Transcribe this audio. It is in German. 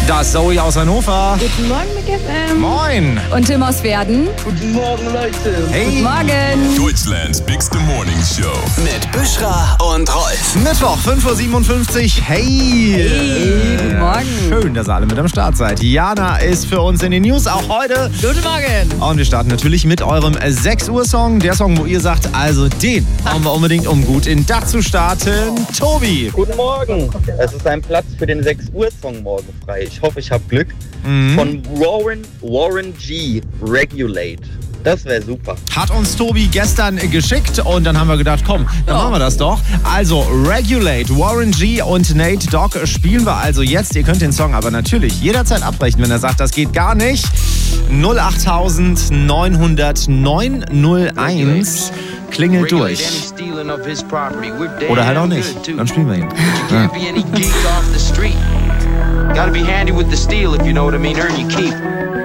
Das Zoe aus Hannover. Guten Morgen, Big FM. Moin. Und Tim aus Werden. Guten Morgen, Leute. Hey. Guten Morgen. Deutschlands Bigste Morning Show. Mit Büschra und Rolf. Mittwoch, 5.57 Uhr. Hey. Guten Morgen. Schön, dass ihr alle mit am Start seid. Jana ist für uns in den News auch heute. Guten Morgen. Und wir starten natürlich mit eurem 6 Uhr Song. Der Song, wo ihr sagt, also den brauchen wir unbedingt, um gut in den Tag zu starten. Tobi. Guten Morgen. Es ist ein Platz für den 6 Uhr Song morgen frei. Ich hoffe, ich habe Glück. Von Warren G. Regulate. Das wäre super. Hat uns Tobi gestern geschickt und dann haben wir gedacht, komm, dann machen wir das doch. Also Regulate, Warren G und Nate Dogg spielen wir also jetzt. Ihr könnt den Song aber natürlich jederzeit abbrechen, wenn er sagt, das geht gar nicht. 08900 901 klingelt durch. Oder halt auch nicht. Dann spielen wir ihn. Ja. Gotta be handy with the steel, if you know what I mean. Earn your keep.